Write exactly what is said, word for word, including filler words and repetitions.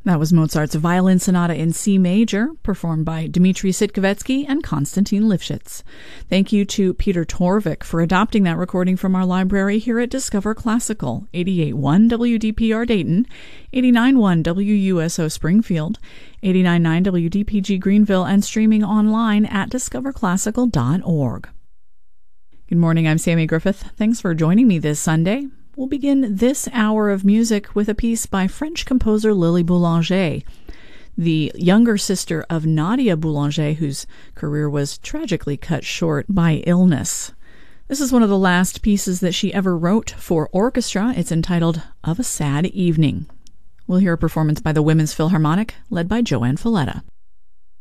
That was Mozart's Violin Sonata in C major, performed by Dmitri Sitkovetsky and Konstantin Lifshitz. Thank you to Peter Torvik for adopting that recording from our library here at Discover Classical, eighty-eight point one W D P R Dayton, eighty-nine point one W U S O Springfield, eighty-nine point nine W D P G Greenville, and streaming online at discover classical dot org. Good morning, I'm Sammy Griffith. Thanks for joining me this Sunday. We'll begin this hour of music with a piece by French composer Lily Boulanger, the younger sister of Nadia Boulanger, whose career was tragically cut short by illness. This is one of the last pieces that she ever wrote for orchestra. It's entitled Of a Sad Evening. We'll hear a performance by the Women's Philharmonic, led by Joanne Falletta.